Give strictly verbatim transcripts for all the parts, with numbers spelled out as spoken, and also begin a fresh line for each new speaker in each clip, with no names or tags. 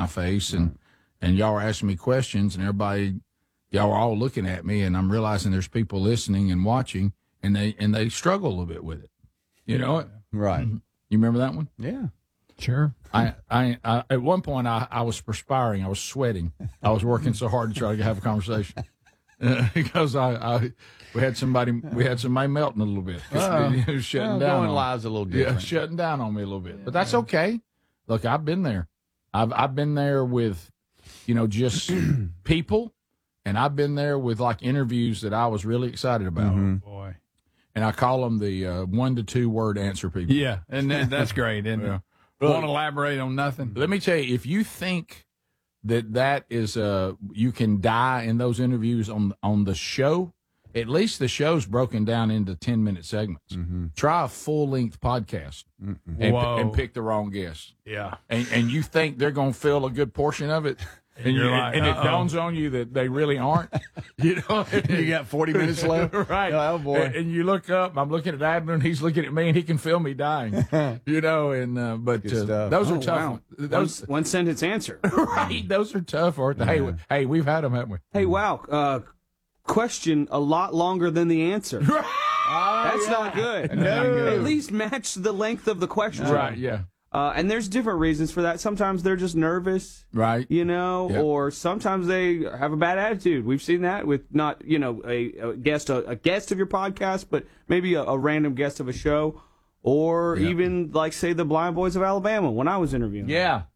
my face, and and y'all were asking me questions, and everybody, y'all were all looking at me, and I'm realizing there's people listening and watching, and they and they struggle a little bit with it. You know,
right?
You remember that one?
Yeah.
Sure.
I, I, I, at one point, I, I was perspiring. I was sweating. I was working so hard to try to have a conversation uh, because I, I, we had somebody, we had somebody melting a little bit.
Uh,
It was shutting
well,
down.
going
on,
live's a little
yeah,
different.
shutting down on me a little bit. But that's okay. Look, I've been there. I've, I've been there with, you know, just people, and I've been there with like interviews that I was really excited about.
Mm-hmm.
Boy.
And I call them the uh, one to two word answer people.
Yeah, and that, that's great, isn't
Yeah.
it? Won't elaborate on nothing.
Let me tell you, if you think that that is uh you can die in those interviews on on the show, at least the show's broken down into ten minute segments.
Mm-hmm.
Try a full length podcast and,
Whoa.
and pick the wrong guest,
Yeah.
and and you think they're going to fill a good portion of it. And,
you're
you,
like,
and it
uh-oh.
dawns on you that they really aren't. You know,
You got forty minutes left,
right?
Oh boy!
And, and you look up. I'm looking at Abner, and he's looking at me, and he can feel me dying. You know, and uh, but
Good
uh,
stuff.
those are
Oh,
tough.
wow.
Those
One, one sentence answer.
right. Those are tough, aren't they? Hey, hey, we've had them, haven't we?
Hey, wow. Uh, question a lot longer than the answer. That's not good.
No.
At least match the length of the question.
Right. Yeah.
Uh, and there's different reasons for that. Sometimes they're just nervous,
Right.
you know,
Yep.
or sometimes they have a bad attitude. We've seen that with not, you know, a, a guest, a, a guest of your podcast, but maybe a, a random guest of a show, or
Yep.
even like say the Blind Boys of Alabama when I was interviewing. them,
Yeah.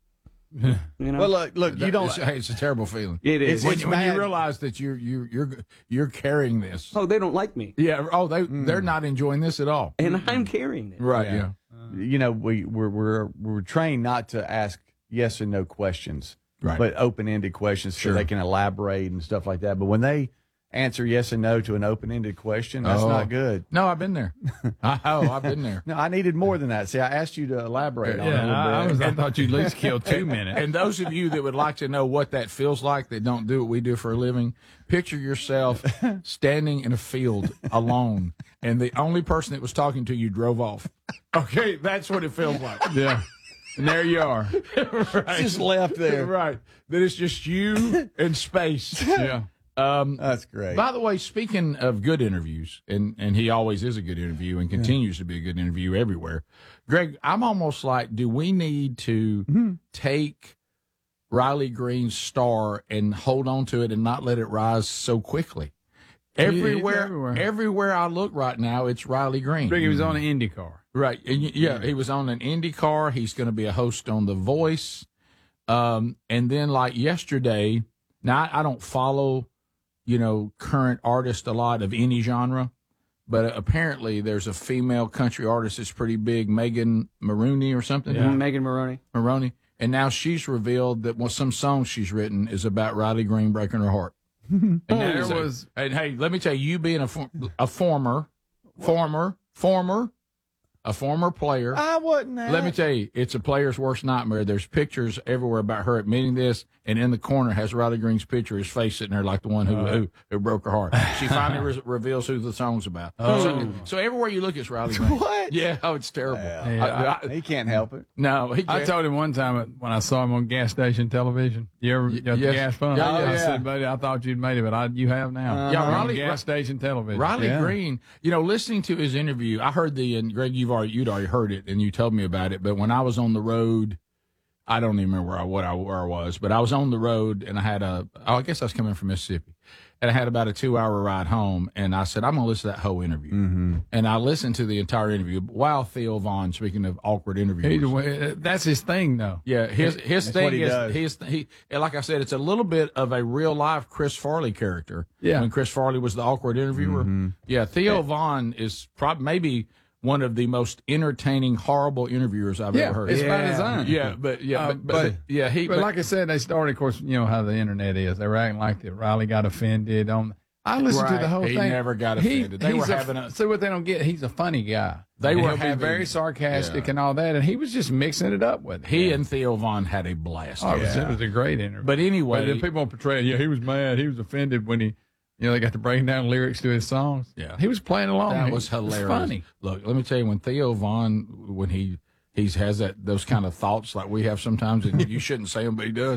you know,
Well, look, look, you don't.
It's, hey, it's a terrible feeling.
it is.
When,
it's
when you
bad.
realize that you're you're you're you're carrying this.
oh, they don't like me,
Yeah. Oh, they they're not enjoying this at all.
and I'm carrying it.
Right. Yeah.
Yeah. You know, we we're we're we're trained not to ask yes and no questions,
Right.
but open ended questions
Sure.
so they can elaborate and stuff like that. But when they answer yes and no to an open ended question, that's
Oh.
not good.
No, I've been there. I, oh, I've been there.
No, I needed more than that. See, I asked you to elaborate on it a
Yeah,
little
I, I,
bit.
was, I thought you'd at least kill two minutes.
And those of you that would like to know what that feels like that don't do what we do for a living, picture yourself standing in a field alone, and the only person that was talking to you drove off. Okay, that's what it feels like.
Yeah. And there you are.
Right.
Just left there.
Right. That it's just you and space.
Yeah.
Um,
That's great.
by the way, speaking of good interviews, and, and he always is a good interview and continues to be a good interview everywhere, Greg, I'm almost like, do we need to
Mm-hmm.
take Riley Green's star and hold on to it and not let it rise so quickly? Everywhere,
everywhere.
everywhere I look right now, it's Riley Green.
Rick, he was on an Indy car.
Right. And y- yeah, he was on an Indy car. He's going to be a host on The Voice. Um, and then like yesterday, now I, I don't follow, you know, current artists a lot of any genre, but apparently there's a female country artist that's pretty big, Megan Maroney or something.
Mhm, Megan Maroney.
Maroney. And now she's revealed that well, some song she's written is about Riley Green breaking her heart. And
There
that is a-
was-
and hey, let me tell you, you being a, for, a former, former, former, a former player.
I wasn't that.
Let me tell you, it's a player's worst nightmare. There's pictures everywhere about her admitting this, and in the corner has Riley Green's picture, his face sitting there like the one who who, who broke her heart. She finally re- reveals who the song's about. So, so everywhere you look, it's Riley Green.
What?
Yeah, oh, it's terrible.
Yeah.
I- I-
he can't help it.
no, he
I
can't.
told him one time when I saw him on gas station television. You ever got
yes.
the gas pump?
Yeah,
I
yeah.
said, buddy, I thought you'd made it, but I, you have now.
Yeah,
On
Riley-
gas station television.
Riley
Yeah.
Green, you know, listening to his interview, I heard the, and Greg, you've already, you'd already heard it, and you told me about it, but when I was on the road, I don't even remember where I, what I, where I was, but I was on the road, and I had a, oh, I guess I was coming from Mississippi, and I had about a two-hour ride home, and I said, I'm going to listen to that whole interview. Mm-hmm. And I listened to the entire interview while Theo Vaughn, speaking of awkward interviews.
He's- that's his thing, though.
Yeah, his his
That's
thing
what he
is
does.
his he and like I said, it's a little bit of a real life Chris Farley character.
Yeah.
when Chris Farley was the awkward interviewer.
Mm-hmm.
Yeah, Theo Vaughn is probably maybe one of the most entertaining, horrible interviewers I've
Yeah,
ever heard.
it's
yeah.
by design.
Yeah, but yeah,
Uh,
but, but,
but-
yeah, he.
But,
But,
like I said, they started, of course, you know how the internet is. They were acting like that Riley got offended on. I listened to
Right.
the whole
He
thing.
never got offended. They
he's
were
a-
having a-
See what they don't get. He's a funny guy.
They
And
were
he'll
having-
be very sarcastic
yeah.
and all that, and he was just mixing it up with it.
he and Theo Vaughn had a blast.
Oh, it, was, it was a great interview.
But anyway,
But then people portray, yeah, he was mad. He was offended when he, you know, they got to breaking down lyrics to his songs.
Yeah.
He was playing along.
that
He-
was
it
hilarious.
funny.
Look, let me tell you, when Theo Vaughn, when he he's has that those kind of thoughts like we have sometimes, and you shouldn't say them, but he does.